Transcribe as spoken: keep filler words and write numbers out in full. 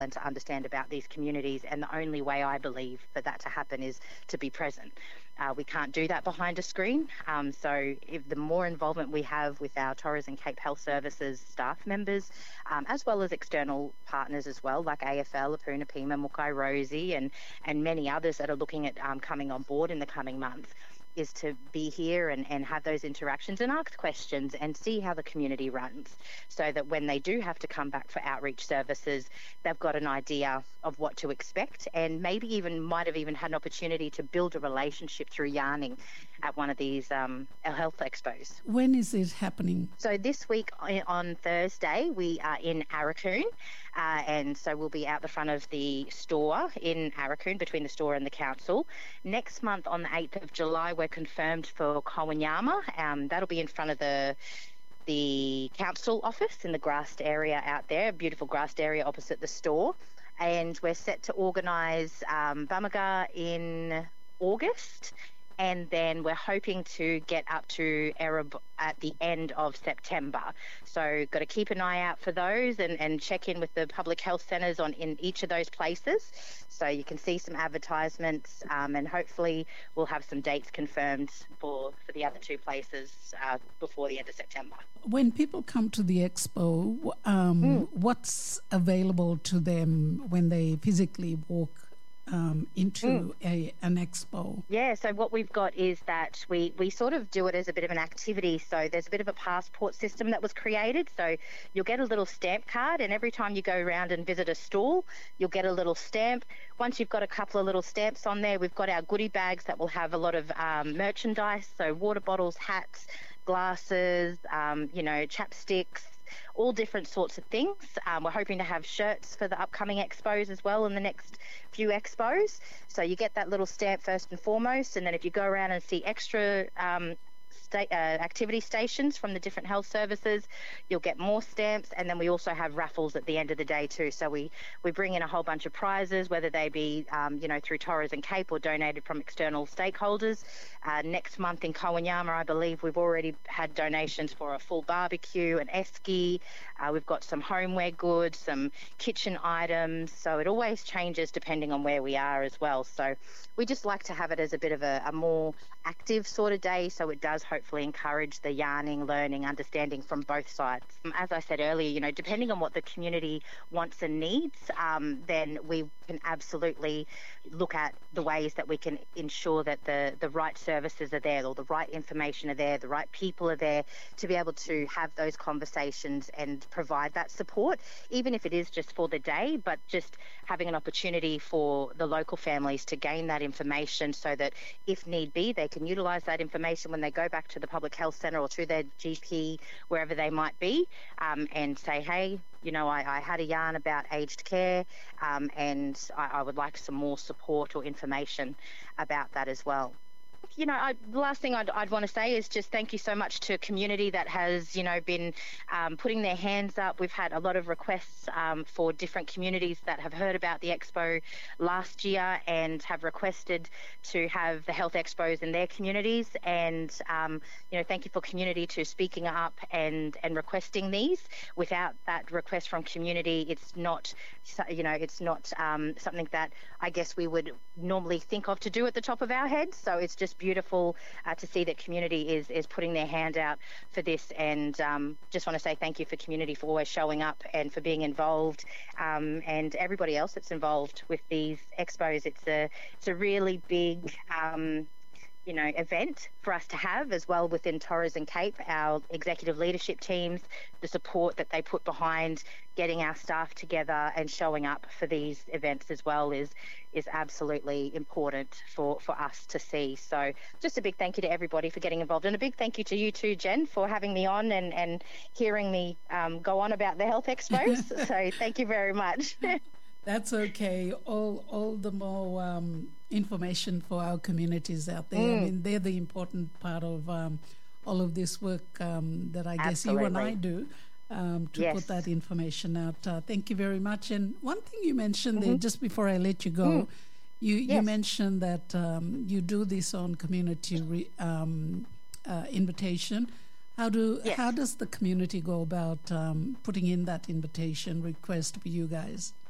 and to understand about these communities. And the only way I believe for that to happen is to be present. Uh, we can't do that behind a screen. Um, so if the more involvement we have with our Torres and Cape Health Services staff members, um, as well as external partners as well, like A F L, Apuna Pima, Mukai Rosie, and, and many others that are looking at um, coming on board in the coming months, is to be here and, and have those interactions and ask questions and see how the community runs, so that when they do have to come back for outreach services, they've got an idea of what to expect, and maybe even might have even had an opportunity to build a relationship through yarning at one of these um, health expos. When is it happening? So this week on Thursday, we are in Aurukun, uh, and so we'll be out the front of the store in Aurukun, between the store and the council. Next month on the eighth of July, we're confirmed for Kowanyama. Um, that'll be in front of the the council office in the grassed area out there, a beautiful grassed area opposite the store. And we're set to organise um, Bamaga in August. And then we're hoping to get up to Ereb at the end of September. So got to keep an eye out for those, and, and check in with the public health centres on in each of those places. So you can see some advertisements, um, and hopefully we'll have some dates confirmed for, for the other two places uh, before the end of September. When people come to the expo, um, mm. what's available to them when they physically walk Um, into mm. a, an expo? Yeah, so what we've got is that we, we sort of do it as a bit of an activity. So there's a bit of a passport system that was created. So you'll get a little stamp card, and every time you go around and visit a stall, you'll get a little stamp. Once you've got a couple of little stamps on there, we've got our goodie bags that will have a lot of um, merchandise, so water bottles, hats, glasses, um, you know, chapsticks, all different sorts of things. Um, we're hoping to have shirts for the upcoming expos as well in the next few expos. So you get that little stamp first and foremost, and then if you go around and see extra um, sta- uh, activity stations from the different health services, you'll get more stamps. And then we also have raffles at the end of the day too. So we, we bring in a whole bunch of prizes, whether they be, um, you know, through Torres and Cape or donated from external stakeholders. Uh, next month in Kowanyama, I believe we've already had donations for a full barbecue, an esky. Uh, we've got some homeware goods, some kitchen items. So it always changes depending on where we are as well. So we just like to have it as a bit of a, a more active sort of day, so it does hopefully encourage the yarning, learning, understanding from both sides. As I said earlier, you know, depending on what the community wants and needs, um, then we can absolutely look at the ways that we can ensure that the, the right services are there, or the right information are there, the right people are there to be able to have those conversations and provide that support, even if it is just for the day, but just having an opportunity for the local families to gain that information, so that if need be, they can utilise that information when they go back to the public health centre or to their G P, wherever they might be, um, and say, hey, you know, I, I had a yarn about aged care, um, and I, I would like some more support or information about that as well. You know, I, the last thing I'd, I'd want to say is just thank you so much to a community that has, you know, been um, putting their hands up. We've had a lot of requests um, for different communities that have heard about the expo last year and have requested to have the health expos in their communities. And, um, you know, thank you for community to speaking up and, and requesting these. Without that request from community, it's not, you know, it's not um, something that I guess we would normally think of to do at the top of our heads. So it's just beautiful uh, to see that community is is putting their hand out for this, and um, just want to say thank you for community for always showing up and for being involved, um, and everybody else that's involved with these expos. It's a it's a really big um, you know, event for us to have as well within Torres and Cape, our executive leadership teams, the support that they put behind getting our staff together and showing up for these events as well is is absolutely important for, for us to see. So just a big thank you to everybody for getting involved, and a big thank you to you too, Jen, for having me on and, and hearing me um, go on about the health expos. So thank you very much. That's okay. All all the more um, information for our communities out there. Mm. I mean, they're the important part of um, all of this work um, that I guess Absolutely. You and I do um, to yes. put that information out. Uh, thank you very much. And one thing you mentioned mm-hmm. there, just before I let you go, mm. you, yes. you mentioned that um, you do this on community re, um, uh, invitation. How do yes. how does the community go about um, putting in that invitation request for you guys?